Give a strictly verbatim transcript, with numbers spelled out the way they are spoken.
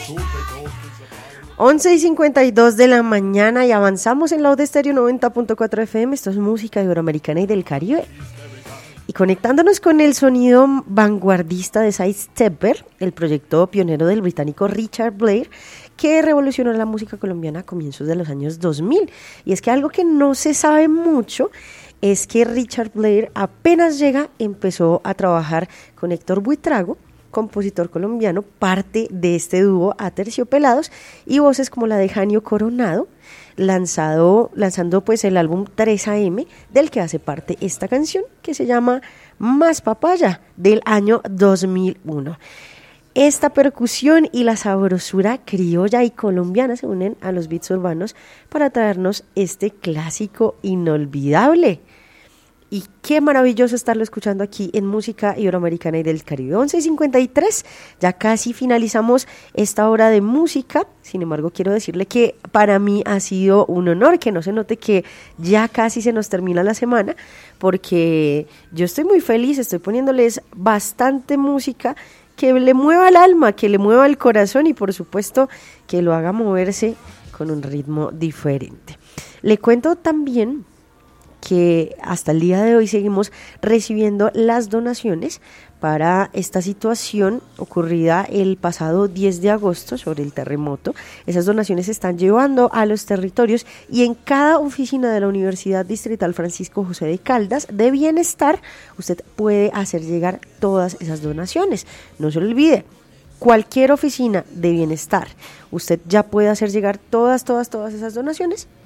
once y cincuenta y dos de la mañana y avanzamos en la Aude Estéreo noventa punto cuatro F M. Esto es música iberoamericana y del Caribe. Y conectándonos con el sonido vanguardista de Sidestepper, el proyecto pionero del británico Richard Blair, que revolucionó la música colombiana a comienzos de los años dos mil. Y es que algo que no se sabe mucho es que Richard Blair apenas llega, empezó a trabajar con Héctor Buitrago, compositor colombiano, parte de este dúo Aterciopelados, y voces como la de Janio Coronado, lanzado, lanzando pues el álbum tres A M, del que hace parte esta canción, que se llama Más Papaya, del año dos mil uno. Esta percusión y la sabrosura criolla y colombiana se unen a los beats urbanos para traernos este clásico inolvidable. Y qué maravilloso estarlo escuchando aquí en Música Iberoamericana y del Caribe. once y cincuenta y tres, ya casi finalizamos esta hora de música. Sin embargo, quiero decirle que para mí ha sido un honor, que no se note que ya casi se nos termina la semana, porque yo estoy muy feliz, estoy poniéndoles bastante música que le mueva el alma, que le mueva el corazón y por supuesto que lo haga moverse con un ritmo diferente. Le cuento también que hasta el día de hoy seguimos recibiendo las donaciones para esta situación ocurrida el pasado diez de agosto sobre el terremoto. Esas donaciones se están llevando a los territorios y en cada oficina de la Universidad Distrital Francisco José de Caldas de Bienestar usted puede hacer llegar todas esas donaciones. No se lo olvide, cualquier oficina de bienestar, usted ya puede hacer llegar todas, todas, todas esas donaciones